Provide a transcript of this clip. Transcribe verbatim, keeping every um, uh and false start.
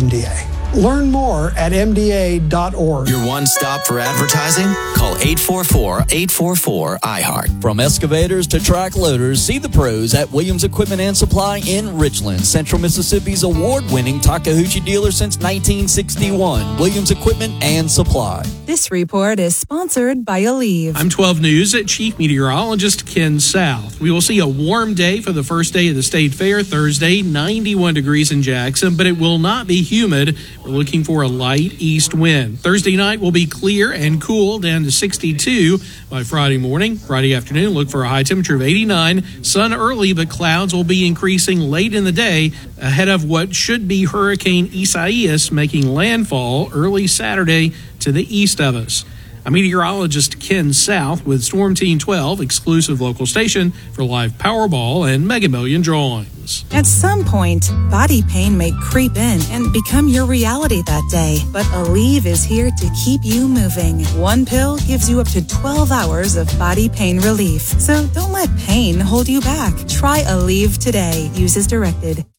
M D A. Learn more at M D A dot org. Your one stop for advertising? Call eight four four, eight four four, I heart. From excavators to track loaders, see the pros at Williams Equipment and Supply in Richland, Central Mississippi's award-winning Takeuchi dealer since nineteen sixty-one. Williams Equipment and Supply. This report is sponsored by Aleve. I'm twelve News at Chief Meteorologist Ken South. We will see a warm day for the first day of the State Fair Thursday, ninety-one degrees in Jackson, but it will not be humid. We're looking for a light east wind. Thursday night will be clear and cool, down to sixty-two by Friday morning. Friday afternoon, look for a high temperature of eighty-nine. Sun early, but clouds will be increasing late in the day ahead of what should be Hurricane Isaias making landfall early Saturday to the east of us. I'm meteorologist Ken South with Storm Team twelve, exclusive local station for live Powerball and Mega Million drawings. At some point, body pain may creep in and become your reality that day. But Aleve is here to keep you moving. One pill gives you up to twelve hours of body pain relief. So don't let pain hold you back. Try Aleve today. Use as directed.